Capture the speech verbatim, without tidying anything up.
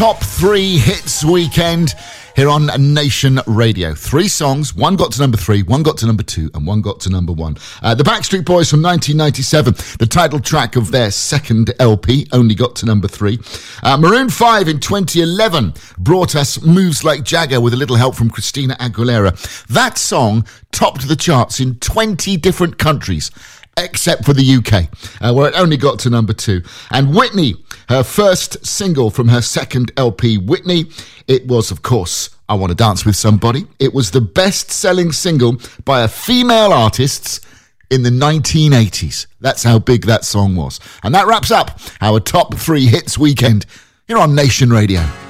Top three hits weekend here on Nation Radio. Three songs, one got to number three, one got to number two, and one got to number one. Uh, the Backstreet Boys from nineteen ninety-seven, the title track of their second L P, only got to number three. Uh, Maroon five in twenty eleven brought us Moves Like Jagger with a little help from Christina Aguilera. That song topped the charts in twenty different countries, except for the U K, uh, where it only got to number two. And Whitney, her first single from her second L P, Whitney, it was, of course, I Want to Dance With Somebody. It was the best-selling single by a female artist in the nineteen eighties. That's how big that song was. And that wraps up our top three hits weekend here on Nation Radio.